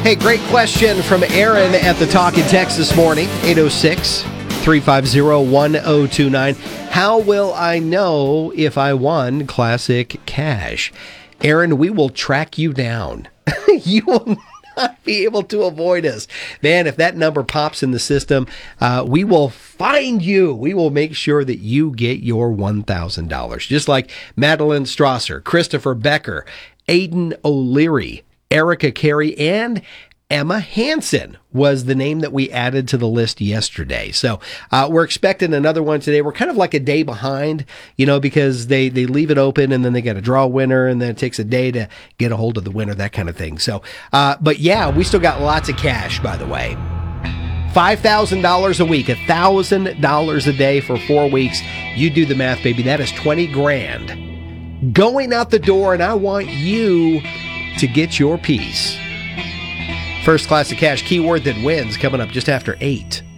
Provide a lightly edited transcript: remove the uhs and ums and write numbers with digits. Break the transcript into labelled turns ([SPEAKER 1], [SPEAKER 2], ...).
[SPEAKER 1] Hey, great question from Aaron at the Talk and Text this morning, 806-350-1029. How will I know if I won Classic Cash? Aaron, we will track you down. You will not be able to avoid us. Man, if that number pops in the system, we will find you. We will make sure that you get your $1,000. Just like Madeline Strasser, Christopher Becker, Aiden O'Leary, Erica Carey, and Emma Hansen was the name that we added to the list yesterday. So we're expecting another one today. We're kind of like a day behind, because they leave it open and then they got to draw a winner and then it takes a day to get a hold of the winner, that kind of thing. So, but yeah, we still got lots of cash, by the way. $5,000 a week, $1,000 a day for 4 weeks. You do the math, baby. That is 20 grand going out the door, and I want you to get your piece. First Classic Cash keyword that wins coming up just after 8.